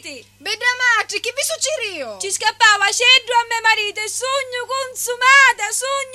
marito. Beda matri, che vi succede io? Ci scappava cedro a mio marito e sogno consumata, sogno